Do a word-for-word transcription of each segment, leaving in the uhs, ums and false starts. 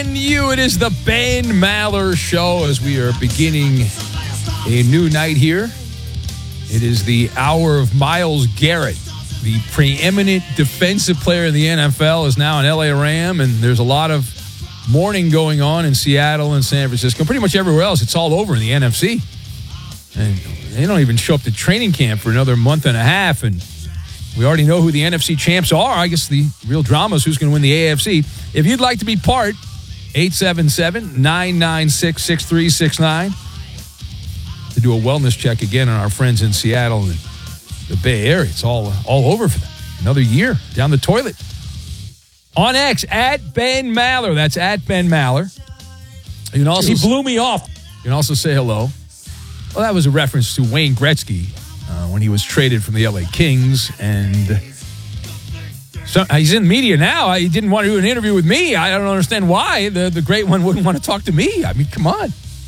And you, it is the Ben Maller Show as we are beginning a new night here. It is the hour of Myles Garrett, the preeminent defensive player in the N F L, is now an L A Ram, and there's a lot of mourning going on in Seattle and San Francisco, pretty much everywhere else. It's all over in the N F C. And they don't even show up to training camp for another month and a half, and we already know who the N F C champs are. I guess the real drama is who's going to win the A F C. If you'd like to be part, eight seven seven, nine nine six, six three six nine to do a wellness check again on our friends in Seattle and the Bay Area. It's all, all over for them. Another year down the toilet. On X, at Ben Maller. That's at Ben Maller. You can also, he blew me off. You can also say hello. Well, that was a reference to Wayne Gretzky uh, when he was traded from the L A Kings. And so he's in media now. He didn't want to do an interview with me. I don't understand why the, the great one wouldn't want to talk to me. I mean, come on.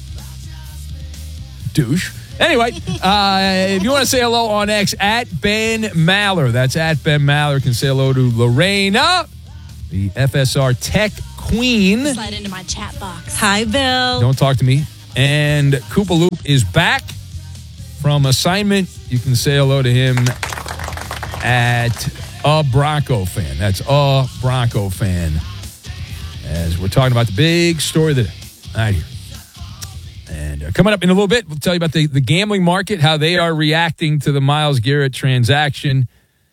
Douche. Anyway, uh, if you want to say hello on X, at Ben Maller. That's at Ben Maller. You can say hello to Lorena, the F S R Tech Queen. Slide into my chat box. Hi, Bill. Don't talk to me. And Koopa Loop is back from assignment. You can say hello to him at a Bronco fan. That's a Bronco fan. As we're talking about the big story of the day. All right, here. And uh, coming up in a little bit, we'll tell you about the, the gambling market, how they are reacting to the Myles Garrett transaction.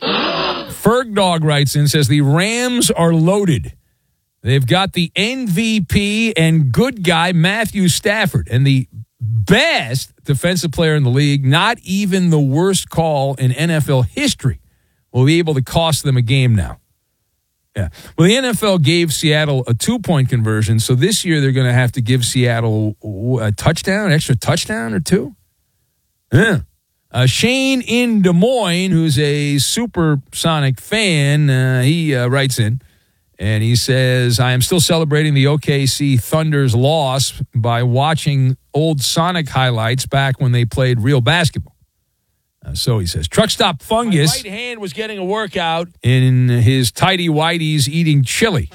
Ferg Dog writes in, says the Rams are loaded. They've got the M V P and good guy Matthew Stafford and the best defensive player in the league. Not even the worst call in N F L history will be able to cost them a game now. Yeah. Well, the N F L gave Seattle a two-point conversion, so this year they're going to have to give Seattle a touchdown, an extra touchdown or two. Yeah. Uh, Shane in Des Moines, who's a Supersonic fan, uh, he uh, writes in, and he says, I am still celebrating the O K C Thunder's loss by watching old Sonic highlights back when they played real basketball. Uh, so he says, truck stop fungus. My right hand was getting a workout. In his tidy whities eating chili.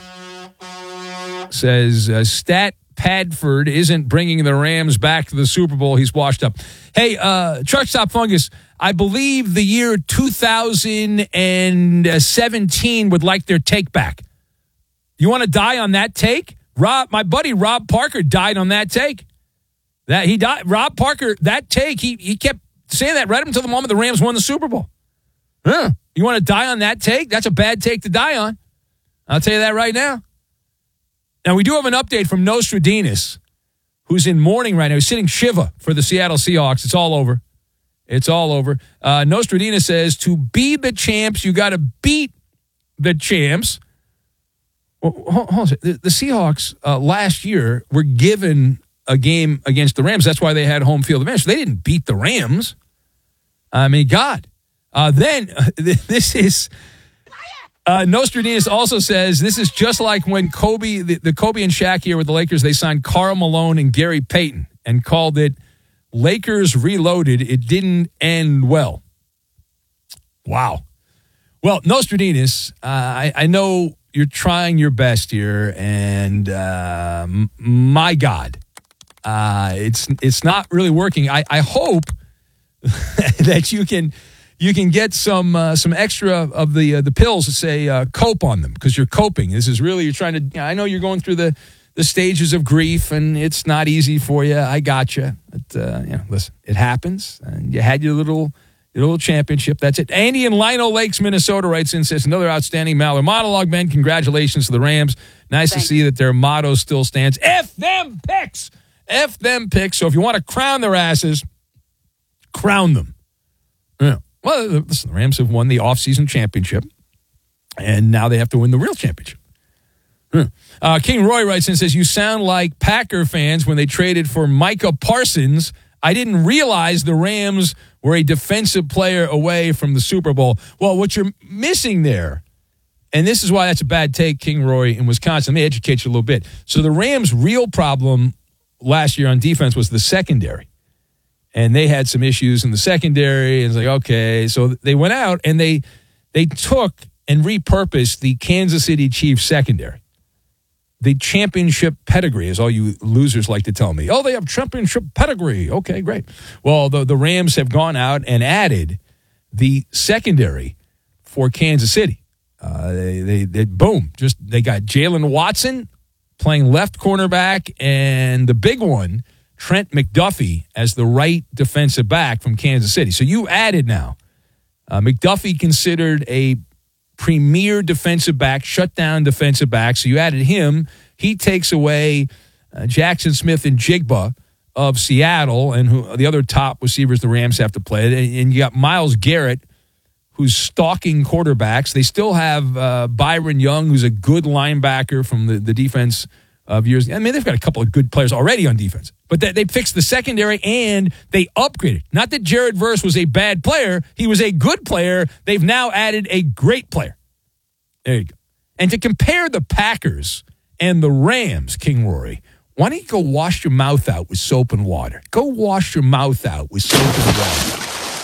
Says, uh, Stat Padford isn't bringing the Rams back to the Super Bowl. He's washed up. Hey, uh, truck stop fungus, I believe the year two thousand seventeen would like their take back. You want to die on that take? Rob, my buddy Rob Parker died on that take. That he died. Rob Parker, that take, he he kept saying that right up until the moment the Rams won the Super Bowl. Huh. You want to die on that take? That's a bad take to die on. I'll tell you that right now. Now, we do have an update from Nostradamus, who's in mourning right now. He's sitting Shiva for the Seattle Seahawks. It's all over. It's all over. Uh, Nostradamus says, to be the champs, you got to beat the champs. Well, hold on a second. The, the Seahawks uh, last year were given a game against the Rams. That's why they had home field advantage. They didn't beat the Rams. I mean, God. Uh, then, uh, this is... Uh, Nostradamus also says this is just like when Kobe, the, the Kobe and Shaq year with the Lakers, they signed Karl Malone and Gary Payton and called it Lakers Reloaded. It didn't end well. Wow. Well, Nostradamus, uh, I, I know you're trying your best here, and uh, m- my God, uh, it's it's not really working. I, I hope that you can you can get some uh, some extra of the uh, the pills that say uh, cope on them, because you're coping. This is really, you're trying to, you know, I know you're going through the, the stages of grief, and it's not easy for you. I got you. But, uh, you know, listen, it happens, and you had your little your little championship. That's it. Andy in Lino Lakes, Minnesota writes in, says, another outstanding Maller monologue, Ben. Congratulations to the Rams. Nice Thank to see you. that their motto still stands. F them picks. F them picks. So if you want to crown their asses, crown them. Yeah. Well, listen, the Rams have won the offseason championship, and now they have to win the real championship. Hmm. Uh, King Roy writes in, says, you sound like Packer fans when they traded for Micah Parsons. I didn't realize the Rams were a defensive player away from the Super Bowl. Well, what you're missing there, and this is why that's a bad take, King Roy in Wisconsin. Let me educate you a little bit. So the Rams' real problem last year on defense was the secondary. And they had some issues in the secondary. And it's like, okay. So they went out and they they took and repurposed the Kansas City Chiefs secondary. the championship pedigree, is all you losers like to tell me. Oh, they have championship pedigree. Okay, great. Well, the, the Rams have gone out and added the secondary for Kansas City. Uh, they, they, they, boom, just they got Jalen Watson playing left cornerback, and the big one, Trent McDuffie, as the right defensive back from Kansas City. So you added now uh, McDuffie, considered a premier defensive back, shutdown defensive back. So you added him. He takes away uh, Jackson Smith and Jigba of Seattle, and who, the other top receivers the Rams have to play. And, and you got Myles Garrett, who's stalking quarterbacks. They still have uh, Byron Young, who's a good linebacker from the, the defense of years. I mean, they've got a couple of good players already on defense. But they, they fixed the secondary, and they upgraded. Not that Jared Verse was a bad player. He was a good player. They've now added a great player. There you go. And to compare the Packers and the Rams, King Rory, why don't you go wash your mouth out with soap and water? Go wash your mouth out with soap and water.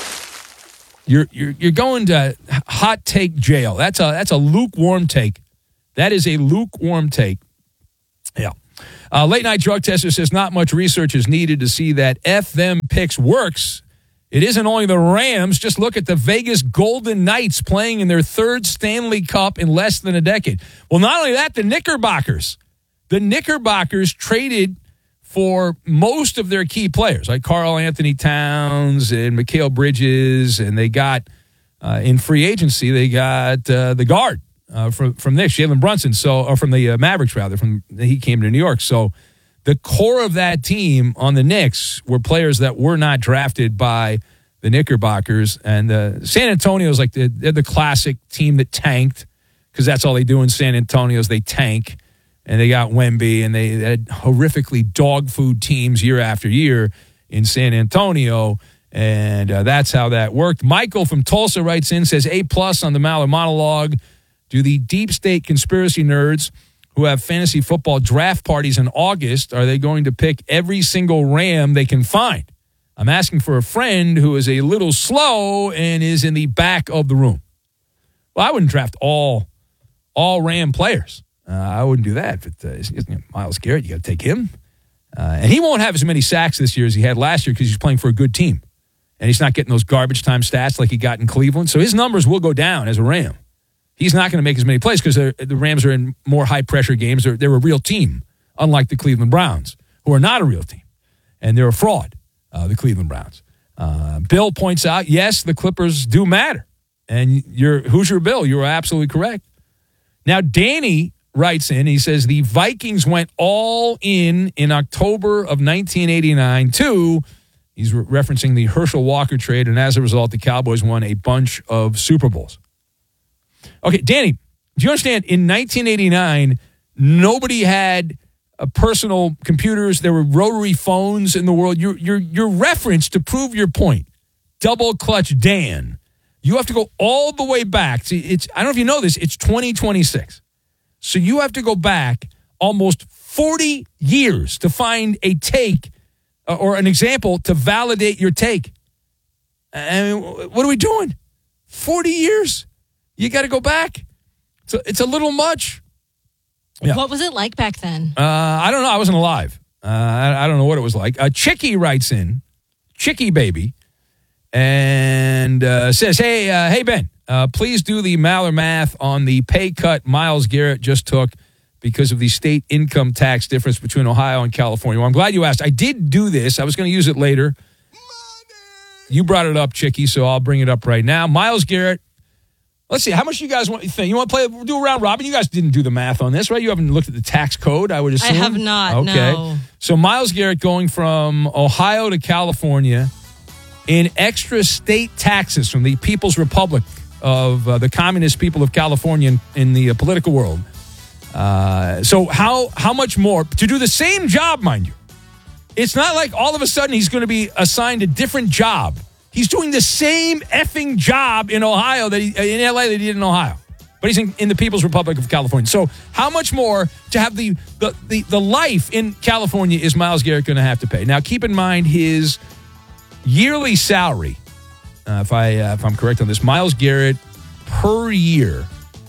You're you're you're going to hot take jail. That's a that's a lukewarm take. That is a lukewarm take. Yeah. Uh, late night drug tester says not much research is needed to see that F them picks works. It isn't only the Rams. Just look at the Vegas Golden Knights playing in their third Stanley Cup in less than a decade. Well, not only that, the Knickerbockers. The Knickerbockers traded for most of their key players, like Karl Anthony Towns and Mikal Bridges, and they got, uh, in free agency, they got uh, the guard uh, from, from Knicks, Jalen Brunson, so, or from the uh, Mavericks, rather. From he came to New York. So the core of that team on the Knicks were players that were not drafted by the Knickerbockers. And uh, San Antonio is like the, they're the classic team that tanked, because that's all they do in San Antonio is they tank. And they got Wemby, and they had horrifically dog food teams year after year in San Antonio, and uh, that's how that worked. Michael from Tulsa writes in, says, A-plus on the Maller monologue. Do the deep state conspiracy nerds who have fantasy football draft parties in August, are they going to pick every single Ram they can find? I'm asking for a friend who is a little slow and is in the back of the room. Well, I wouldn't draft all, all Ram players. Uh, I wouldn't do that. But uh, you know, Myles Garrett, you got to take him. Uh, and he won't have as many sacks this year as he had last year because he's playing for a good team. And he's not getting those garbage time stats like he got in Cleveland. So his numbers will go down as a Ram. He's not going to make as many plays because the Rams are in more high-pressure games. They're, they're a real team, unlike the Cleveland Browns, who are not a real team. And they're a fraud, uh, the Cleveland Browns. Uh, Bill points out, yes, the Clippers do matter. And you're, Hoosier Bill, you are absolutely correct. Now, Danny writes in, he says, the Vikings went all in in October of nineteen eighty-nine, too. He's re- referencing the Herschel Walker trade, and as a result, the Cowboys won a bunch of Super Bowls. Okay, Danny, do you understand, in nineteen eighty-nine, nobody had uh, personal computers. There were rotary phones in the world. Your, your, your reference to prove your point, double clutch Dan, you have to go all the way back. See, it's, I don't know if you know this, it's twenty twenty-six. So you have to go back almost forty years to find a take uh, or an example to validate your take. I mean, what are we doing? forty years? You got to go back. It's a, it's a little much. Yeah. What was it like back then? Uh, I don't know. I wasn't alive. Uh, I, I don't know what it was like. Uh, Chicky writes in, Chicky baby, and uh, says, hey, uh, hey, Ben. Uh, please do the Maller math on the pay cut Myles Garrett just took because of the state income tax difference between Ohio and California. Well, I'm glad you asked. I did do this. I was going to use it later. Money. You brought it up, Chicky, so I'll bring it up right now. Myles Garrett, let's see. How much you guys want to think? You want to play, do a round robin? You guys didn't do the math on this, right? You haven't looked at the tax code, I would assume? I have not, okay. No. So Myles Garrett going from Ohio to California in extra state taxes from the People's Republic of uh, the communist people of California in, in the uh, political world. Uh, so how how much more to do the same job, mind you? It's not like all of a sudden he's going to be assigned a different job. He's doing the same effing job in Ohio that he, in L A that he did in Ohio, but he's in, in the People's Republic of California. So how much more to have the the the, the life in California is Myles Garrett going to have to pay? Now keep in mind his yearly salary. Uh, if I uh, if I'm correct on this, Myles Garrett per year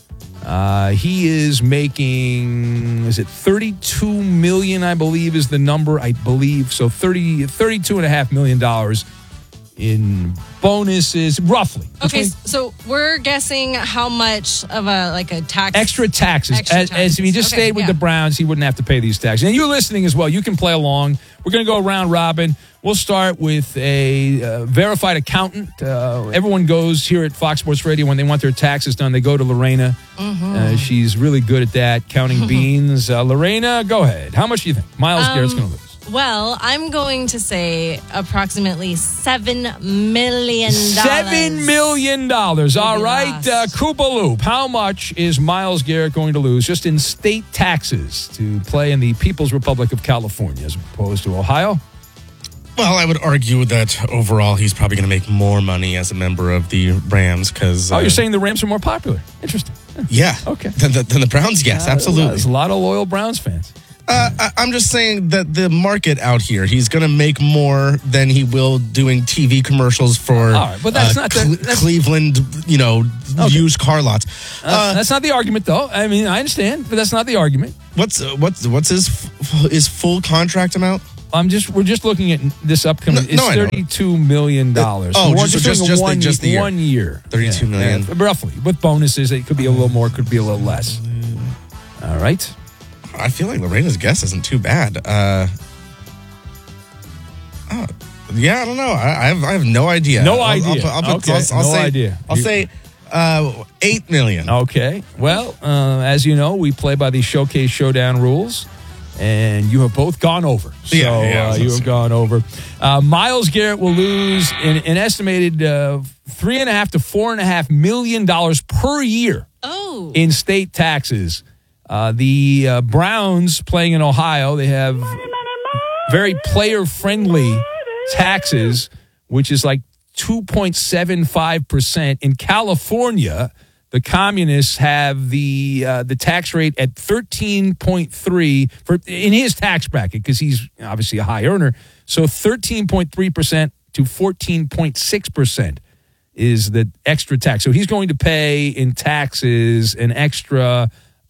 Uh, he is making, is it thirty-two million dollars, I believe is the number, I believe. So thirty, thirty-two point five million dollars in bonuses, roughly. Okay, so we're guessing how much of a, like a tax. Extra taxes. Extra as, taxes. as if he just Okay, stayed with yeah. the Browns, he wouldn't have to pay these taxes. And you listening as well, you can play along. We're going to go round robin. We'll start with a uh, verified accountant. Uh, everyone goes here at Fox Sports Radio when they want their taxes done. They go to Lorena. Mm-hmm. Uh, she's really good at that, counting beans. Uh, Lorena, go ahead. How much do you think Miles Um, Garrett's going to lose? Well, I'm going to say approximately seven million dollars. Seven million dollars. All Maybe right, less. uh, Koopa Loop. How much is Miles Garrett going to lose just in state taxes to play in the People's Republic of California as opposed to Ohio? Well, I would argue that overall he's probably going to make more money as a member of the Rams because. Oh, uh, you're saying the Rams are more popular. Interesting. Yeah. Okay. Than the, than the Browns, yes, Uh, absolutely. There's a lot of loyal Browns fans. Uh, I, I'm just saying that the market out here, he's going to make more than he will doing T V commercials for All right, but that's uh, not the- Cle- that's- Cleveland, you know, Okay. used car lots. Uh, Uh, that's not the argument, though. I mean, I understand, but that's not the argument. what's uh, what's what's his f- his full contract amount? I'm just we're just looking at this upcoming. No, it's no, I know. thirty-two million dollars. Uh, oh, we're just- doing just- a just the- one, just the year. one year. thirty-two million. Yeah, roughly with bonuses. It could be a little more, could be a little less. All right. I feel like Lorena's guess isn't too bad. Uh, oh, yeah, I don't know. I, I have I have no idea. No I'll- idea. I'll, I'll, put- Okay, I'll, I'll no say, idea. I'll You- say uh, eight million. Okay. Well, uh, as you know, we play by the Showcase Showdown rules, and you have both gone over. So Yeah, yeah, I uh, was you gonna have say. gone over. Uh, Miles Garrett will lose an, an estimated uh, three and a half to four and a half million dollars per year Oh. in state taxes. Uh, the uh, Browns playing in Ohio, they have very player-friendly taxes, which is like two point seven five percent. In California, the communists have the uh, the tax rate at thirteen point three for in his tax bracket because he's obviously a high earner. So thirteen point three percent to fourteen point six percent is the extra tax. So he's going to pay in taxes an extra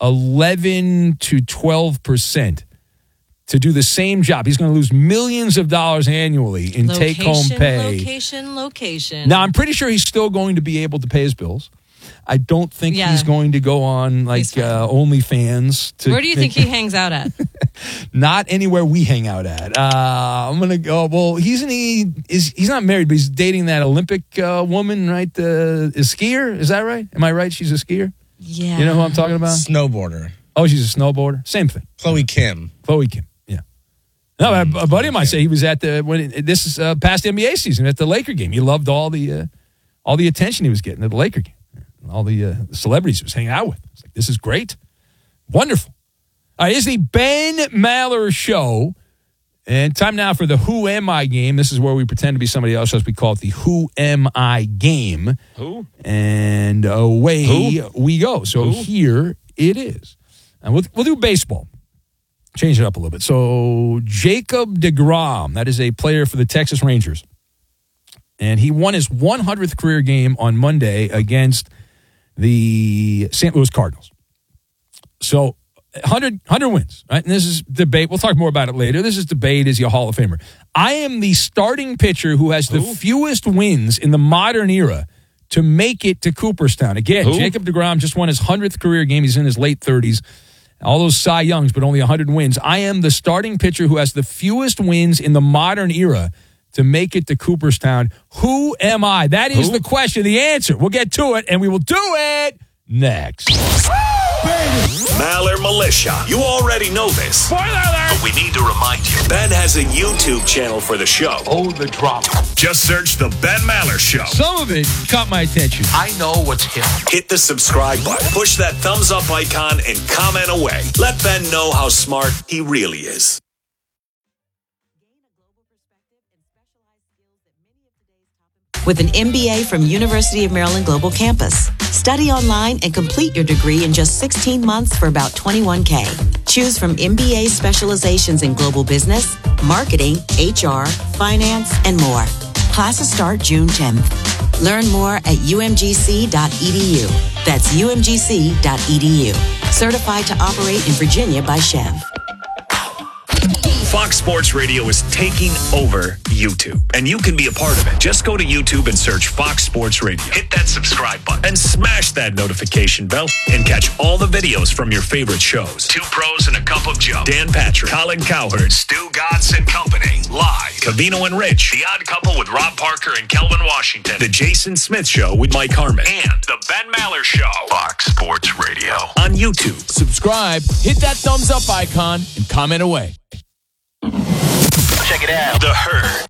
eleven to twelve percent to do the same job. He's going to lose millions of dollars annually in take-home Location, pay. Location, location. Now, I'm pretty sure he's still going to be able to pay his bills. I don't think Yeah. he's going to go on like He's fine. uh, OnlyFans. To Where do you think he hangs out at? Not anywhere we hang out at. Uh, I'm gonna go. Well, he's he is he's not married, but he's dating that Olympic uh, woman, right? The a skier. Is that right? Am I right? She's a skier. Yeah. You know who I'm talking about? Snowboarder. Oh, she's a snowboarder. Same thing. Chloe Kim. Chloe Kim. Yeah. No, a, a buddy of mine said he was at the when it, this is uh, past N B A season at the Laker game. He loved all the uh, all the attention he was getting at the Laker game. All the, uh, the celebrities he was hanging out with. It's like, this is great. Wonderful. All right, here's the Ben Maller Show. And time now for the Who Am I game. This is where we pretend to be somebody else, as we call it the Who Am I game. Who? And away Who? we go. So Who? here it is. And we'll, we'll do baseball. Change it up a little bit. So Jacob deGrom, that is a player for the Texas Rangers. And he won his one hundredth career game on Monday against the Saint Louis Cardinals. So one hundred, one hundred wins, right? And this is debate. We'll talk more about it later. This is debate. Is he a Hall of Famer? I am the starting pitcher who has the Who? fewest wins in the modern era to make it to Cooperstown. Again, Who? Jacob deGrom just won his one hundredth career game. He's in his late thirties. All those Cy Youngs, but only one hundred wins. I am the starting pitcher who has the fewest wins in the modern era to make it to Cooperstown. Who am I? That is Who? the question. The answer. We'll get to it, and we will do it next. Maller Militia. You already know this. Spoiler alert! But we need to remind you. Ben has a YouTube channel for the show. Oh, the drama. Just search The Ben Maller Show. Some of it caught my attention. I know what's hip. Hit the subscribe button, push that thumbs up icon, and comment away. Let Ben know how smart he really is. With an M B A from University of Maryland Global Campus. Study online and complete your degree in just sixteen months for about twenty-one K. Choose from M B A specializations in global business, marketing, H R, finance, and more. Classes start June tenth. Learn more at u m g c dot e d u. That's u m g c dot e d u. Certified to operate in Virginia by Chev. Fox Sports Radio is taking over YouTube, and you can be a part of it. Just go to YouTube and search Fox Sports Radio. Hit that subscribe button and smash that notification bell and catch all the videos from your favorite shows. Two Pros and a Cup of Joe. Dan Patrick, Colin Cowherd, Stu Gatz and Company. Live. Cavino and Rich. The Odd Couple with Rob Parker and Kelvin Washington. The Jason Smith Show with Mike Harmon. And The Ben Maller Show. Fox Sports Radio on YouTube. Subscribe, hit that thumbs up icon, and comment away. Check it out. The Herd.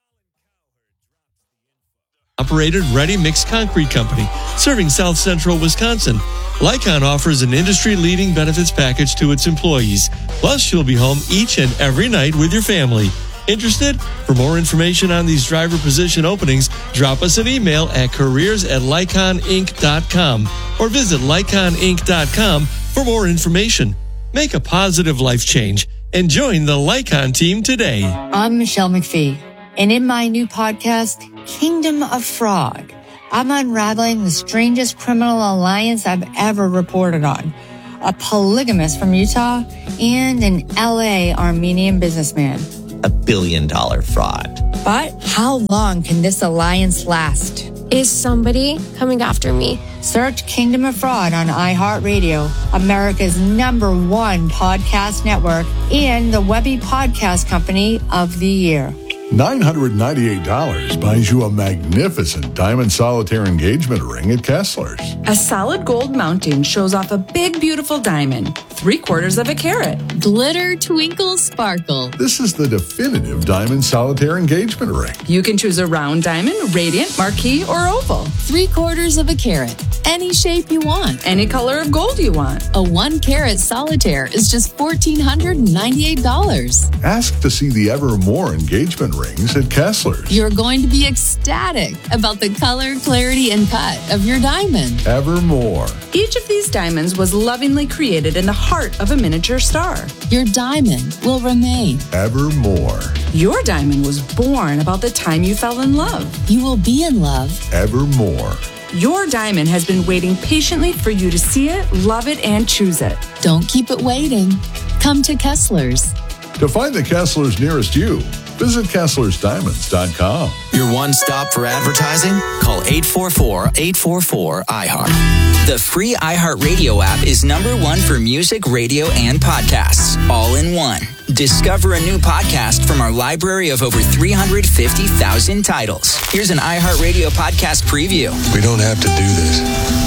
Operated Ready Mix Concrete Company, serving South Central Wisconsin. Lycon offers an industry-leading benefits package to its employees. Plus, you'll be home each and every night with your family. Interested? For more information on these driver position openings, drop us an email at careers at lycon inc dot com or visit lycon inc dot com for more information. Make a positive life change and join the Lycon team today. I'm Michelle McPhee, and in my new podcast, Kingdom of Fraud, I'm unraveling the strangest criminal alliance I've ever reported on. A polygamist from Utah and an L A Armenian businessman. A billion dollar fraud. But how long can this alliance last? Is somebody coming after me? Search Kingdom of Fraud on iHeartRadio, America's number one podcast network, and the Webby Podcast Company of the Year. nine hundred ninety-eight dollars buys you a magnificent diamond solitaire engagement ring at Kessler's. A solid gold mounting shows off a big, beautiful diamond, three quarters of a carat. Glitter, twinkle, sparkle. This is the definitive diamond solitaire engagement ring. You can choose a round diamond, radiant, marquise, or oval. Three quarters of a carat. Any shape you want. Any color of gold you want. A one carat solitaire is just one thousand four hundred ninety-eight dollars. Ask to see the Evermore engagement rings at Kessler's. You're going to be ecstatic about the color, clarity, and cut of your diamond. Evermore. Each of these diamonds was lovingly created in the heart of a miniature star. Your diamond will remain. Evermore. Your diamond was born about the time you fell in love. You will be in love. Evermore. Your diamond has been waiting patiently for you to see it, love it, and choose it. Don't keep it waiting. Come to Kessler's. To find the Kessler's nearest you, visit Kessler's Diamonds dot com. Your one stop for advertising? Call eight four four, eight four four, I heart. The free iHeartRadio app is number one for music, radio, and podcasts, all in one. Discover a new podcast from our library of over three hundred fifty thousand titles. Here's an iHeartRadio podcast preview. We don't have to do this.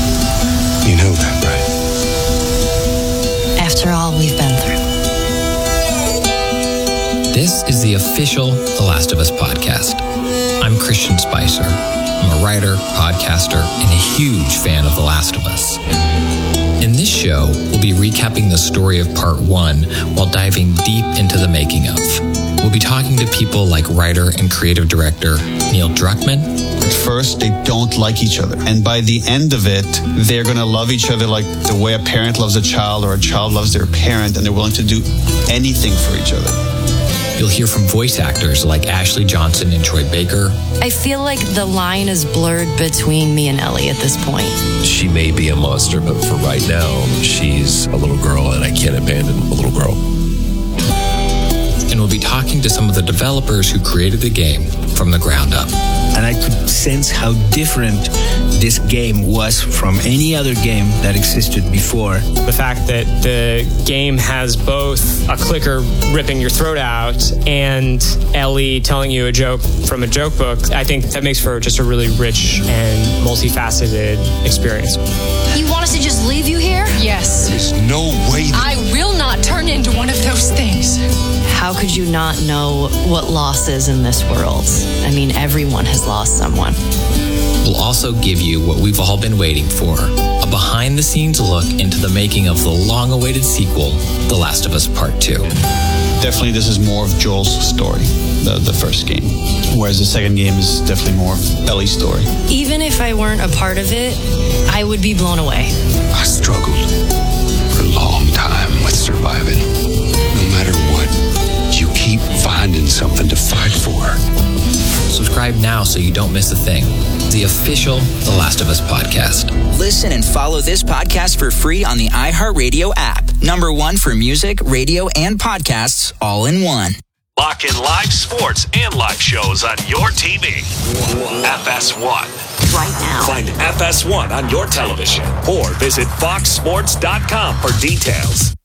You know that, right? After all we've been through. This is the official The Last of Us podcast. I'm Christian Spicer. I'm a writer, podcaster, and a huge fan of The Last of Us. In this show, we'll be recapping the story of part one while diving deep into the making of. We'll be talking to people like writer and creative director Neil Druckmann. At first, they don't like each other. And by the end of it, they're going to love each other like the way a parent loves a child or a child loves their parent, and they're willing to do anything for each other. You'll hear from voice actors like Ashley Johnson and Troy Baker. I feel like the line is blurred between me and Ellie at this point. She may be a monster, but for right now, she's a little girl, and I can't abandon a little girl. And we'll be talking to some of the developers who created the game from the ground up. And I could sense how different this game was from any other game that existed before. The fact that the game has both a clicker ripping your throat out and Ellie telling you a joke from a joke book, I think that makes for just a really rich and multifaceted experience. You want us to just leave you here? Yes. There's no way. I will not turn into one of those things. How could you not know what loss is in this world? I mean, everyone has lost someone. We'll also give you what we've all been waiting for, a behind-the-scenes look into the making of the long-awaited sequel, The Last of Us Part two. Definitely this is more of Joel's story, the, the first game, whereas the second game is definitely more of Ellie's story. Even if I weren't a part of it, I would be blown away. I struggled for a long time with surviving. No matter what, you keep finding something to fight for. Subscribe now so so you don't miss a thing. The official The Last of Us podcast. Listen and follow this podcast for free on the iHeartRadio app. Number one for music, radio, and podcasts all in one. Lock in live sports and live shows on your T V. F S one. Right now. Find F S one on your television or visit fox sports dot com for details.